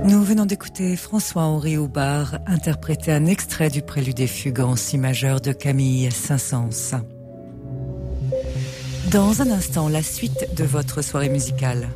Nous venons d'écouter François-Henri Houbard interpréter un extrait du prélude et fugue en si majeur de Camille Saint-Saëns. Dans un instant, la suite de votre soirée musicale.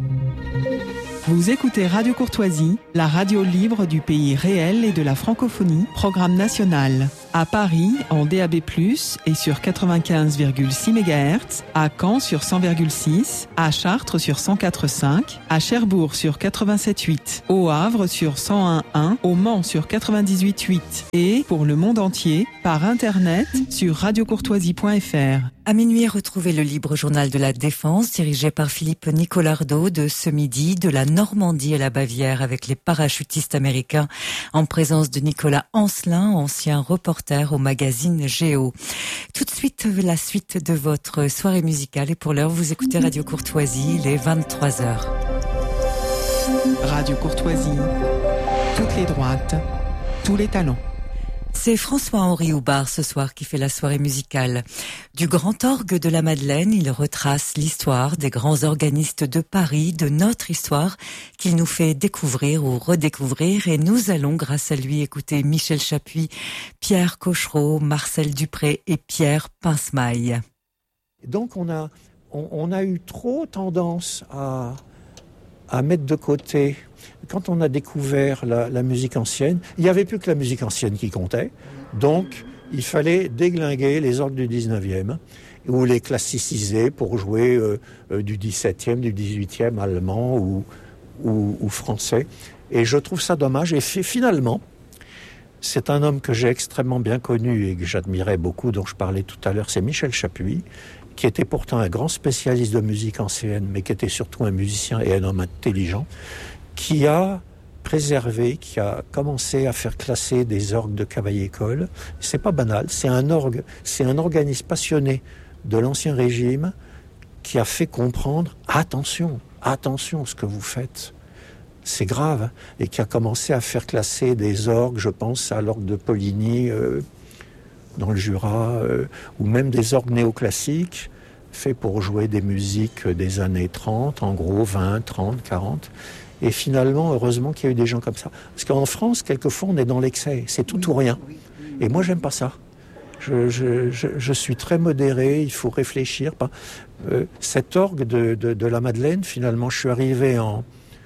Vous écoutez Radio Courtoisie, la radio libre du pays réel et de la francophonie, programme national. À Paris, en DAB+, et sur 95,6 MHz, à Caen sur 100,6, à Chartres sur 104,5, à Cherbourg sur 87,8, au Havre sur 101,1, au Mans sur 98,8 et, pour le monde entier, par Internet sur radiocourtoisie.fr. À minuit, retrouvez le libre journal de la Défense, dirigé par Philippe Nicolardo, de ce midi, de la Normandie à la Bavière, avec les parachutistes américains, en présence de Nicolas Ancelin, ancien reporter au magazine Géo. Tout de suite, la suite de votre soirée musicale. Et pour l'heure, vous écoutez Radio Courtoisie, il est 23h. Radio Courtoisie, toutes les droites, tous les talents. C'est François-Henri Houbard ce soir qui fait la soirée musicale. Du Grand Orgue de la Madeleine, il retrace l'histoire des grands organistes de Paris, de notre histoire, qu'il nous fait découvrir ou redécouvrir. Et nous allons, grâce à lui, écouter Michel Chapuis, Pierre Cochereau, Marcel Dupré et Pierre Pincemaille. Donc on a eu trop tendance à mettre de côté. Quand on a découvert la musique ancienne, il n'y avait plus que la musique ancienne qui comptait. Donc, il fallait déglinguer les orgues du 19e ou les classiciser pour jouer du 17e, du 18e allemand ou français. Et je trouve ça dommage. Et finalement, c'est un homme que j'ai extrêmement bien connu et que j'admirais beaucoup, dont je parlais tout à l'heure, c'est Michel Chapuis, qui était pourtant un grand spécialiste de musique ancienne, mais qui était surtout un musicien et un homme intelligent, qui a préservé, qui a commencé à faire classer des orgues de Cavaillé-Coll. C'est pas banal, c'est un organisme passionné de l'Ancien Régime qui a fait comprendre, attention, ce que vous faites, c'est grave, et qui a commencé à faire classer des orgues, je pense à l'orgue de Poligny dans le Jura, ou même des orgues néoclassiques, faits pour jouer des musiques des années 30, en gros 20, 30, 40. Et finalement, heureusement qu'il y a eu des gens comme ça. Parce qu'en France, quelquefois, on est dans l'excès. C'est tout ou rien. Et moi, j'aime pas ça. Je suis très modéré, il faut réfléchir. Cet orgue de la Madeleine, finalement, je suis arrivé en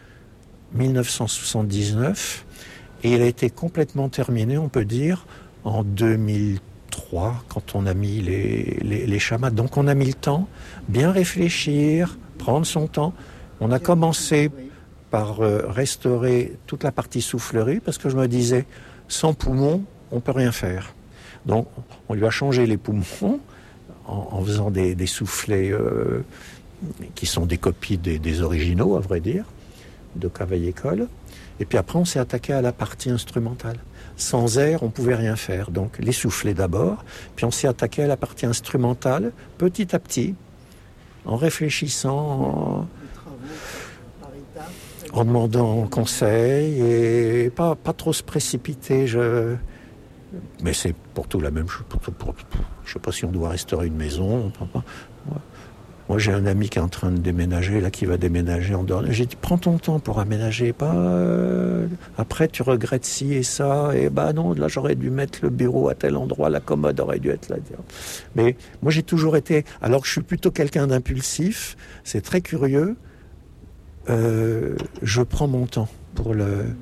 1979 et il a été complètement terminé, on peut dire, en 2003, quand on a mis les chamades. Donc on a mis le temps, bien réfléchir, prendre son temps. On a commencé par restaurer toute la partie soufflerie, parce que je me disais, sans poumons, on ne peut rien faire. Donc, on lui a changé les poumons en faisant des soufflets qui sont des copies des originaux, à vrai dire, de Cavaillé-Coll. Et puis après, on s'est attaqué à la partie instrumentale. Sans air, on ne pouvait rien faire. Donc, les soufflets d'abord, puis on s'est attaqué à la partie instrumentale, petit à petit, en réfléchissant, en demandant conseil et pas trop se précipiter. Mais c'est pour tout la même chose. Je sais pas si on doit restaurer une maison. Moi, j'ai un ami qui est en train de déménager, là, qui va déménager en dehors. J'ai dit, prends ton temps pour aménager, pas après tu regrettes ci et ça, et non, là j'aurais dû mettre le bureau à tel endroit, la commode aurait dû être là. Mais moi j'ai toujours été, alors que je suis plutôt quelqu'un d'impulsif, c'est très curieux, je prends mon temps pour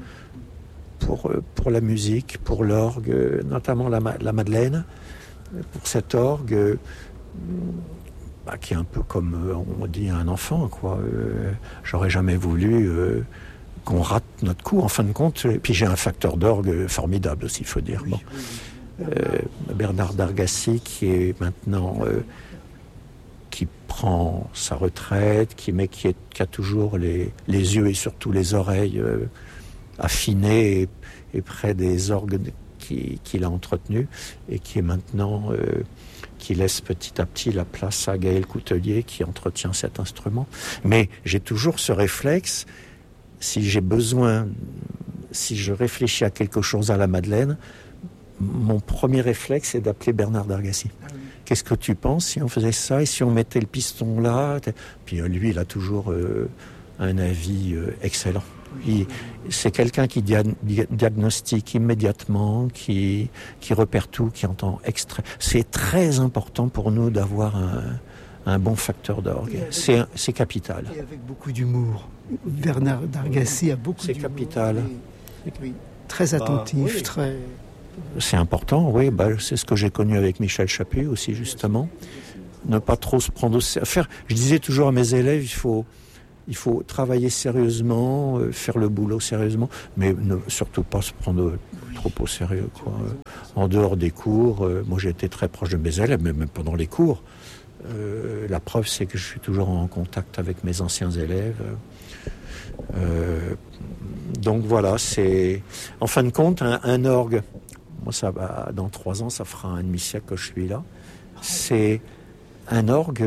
la musique, pour l'orgue, notamment la Madeleine, pour cet orgue qui est un peu comme on dit un enfant, quoi. J'aurais jamais voulu qu'on rate notre coup, en fin de compte. Et puis j'ai un facteur d'orgue formidable aussi, il faut dire. Oui, bon. Bernard Dargassi, qui est maintenant qui prend sa retraite, qui a toujours les yeux et surtout les oreilles affinés et près des orgues qu'il a entretenus, et qui est maintenant qui laisse petit à petit la place à Gaël Coutelier qui entretient cet instrument. Mais j'ai toujours ce réflexe, si je réfléchis à quelque chose à la Madeleine, mon premier réflexe est d'appeler Bernard Dargassi. Ah oui. Qu'est-ce que tu penses si on faisait ça et si on mettait le piston là? Puis lui, il a toujours un avis excellent. C'est quelqu'un qui diagnostique immédiatement, qui repère tout, qui entend extrait. C'est très important pour nous d'avoir un bon facteur d'orgue. C'est capital. Et avec beaucoup d'humour. Bernard Dargassi a beaucoup d'humour. C'est capital. Oui, très attentif, oui. très... C'est important, oui. C'est ce que j'ai connu avec Michel Chapuis aussi, justement. Ne pas trop se prendre au sérieux. Je disais toujours à mes élèves, il faut travailler sérieusement, faire le boulot sérieusement, mais surtout pas se prendre trop au sérieux, quoi. En dehors des cours, moi j'ai été très proche de mes élèves, mais même pendant les cours. La preuve, c'est que je suis toujours en contact avec mes anciens élèves. Donc voilà, c'est... En fin de compte, un orgue, moi ça va, dans 3 ans, ça fera un demi-siècle que je suis là. C'est un orgue...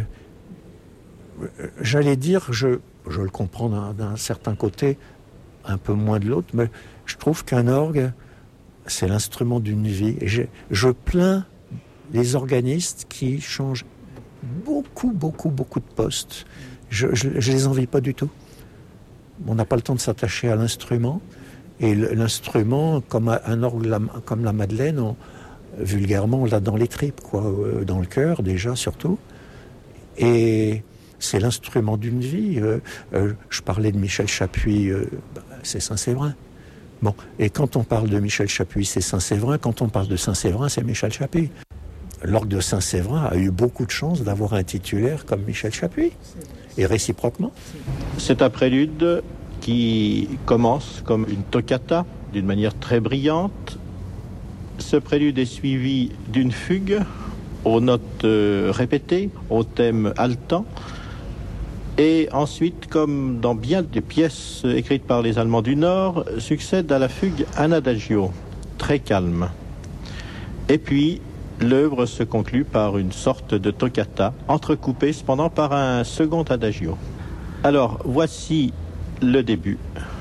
j'allais dire, je le comprends d'un certain côté, un peu moins de l'autre, mais je trouve qu'un orgue, c'est l'instrument d'une vie. Et je plains les organistes qui changent beaucoup de postes. Je les envie pas du tout. On n'a pas le temps de s'attacher à l'instrument. Et l'instrument, comme un orgue comme la Madeleine, vulgairement, on l'a dans les tripes, quoi, dans le cœur déjà surtout. Et c'est l'instrument d'une vie. Je parlais de Michel Chapuis, c'est Saint-Séverin. Bon, et quand on parle de Michel Chapuis, c'est Saint-Séverin. Quand on parle de Saint-Séverin, c'est Michel Chapuis. L'orgue de Saint-Séverin a eu beaucoup de chance d'avoir un titulaire comme Michel Chapuis, et réciproquement. C'est un prélude qui commence comme une toccata, d'une manière très brillante. Ce prélude est suivi d'une fugue aux notes répétées, au thème haletant. Et ensuite, comme dans bien des pièces écrites par les Allemands du Nord, succède à la fugue un adagio, très calme. Et puis, l'œuvre se conclut par une sorte de toccata, entrecoupée cependant par un second adagio. Alors, voici le début.